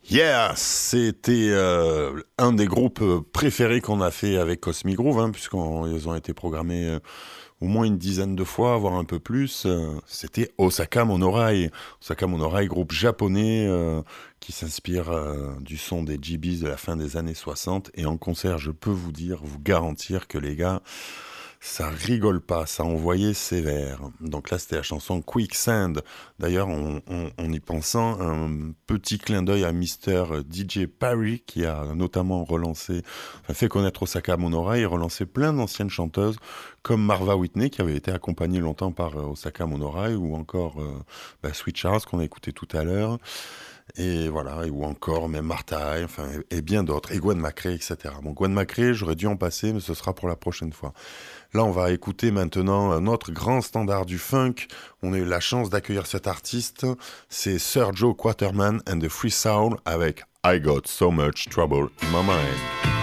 Yeah, c'était un des groupes préférés qu'on a fait avec Cosmic Groove, hein, puisqu'ils ont été programmés au moins une dizaine de fois, voire un peu plus. C'était Osaka Monorai. Osaka Monorai, groupe japonais qui s'inspire du son des GBs de la fin des années 60. Et en concert, je peux vous garantir que les gars, ça rigole pas, ça envoyait sévère. Donc là, c'était la chanson Quicksand. D'ailleurs, en y pensant, un petit clin d'œil à Mister DJ Parry, qui a notamment fait connaître Osaka Monorai et relancé plein d'anciennes chanteuses, comme Marva Whitney, qui avait été accompagnée longtemps par Osaka Monorai, ou encore Sweet Charles, qu'on a écouté tout à l'heure. Et voilà, ou encore même Martha, et bien d'autres, et Gwen McRae, etc. Bon, Gwen McRae, j'aurais dû en passer, mais ce sera pour la prochaine fois. Là, on va écouter maintenant un autre grand standard du funk. On a eu la chance d'accueillir cet artiste. C'est Sir Joe Quaterman and the Free Soul avec I Got So Much Trouble in My Mind.